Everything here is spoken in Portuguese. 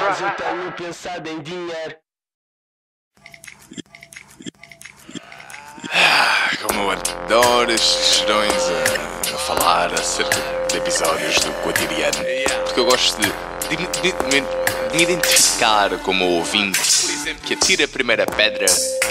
mas eu tenho pensado em dinheiro. Como eu adoro estes serões a falar acerca de episódios do cotidiano, porque eu gosto de me identificar como ouvinte que atira a primeira pedra